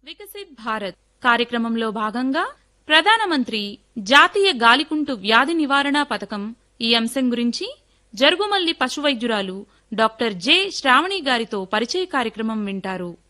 వికసిత్ భారత్ కార్యక్రమంలో భాగంగా ప్రధానమంత్రి జాతీయ గాలికుంటు వ్యాధి నివారణ పథకం ఈ అంశం గురించి జరుగుమల్లి పశువైద్యురాలు డాక్టర్ జె శ్రావణి గారితో పరిచయ కార్యక్రమం వింటారు.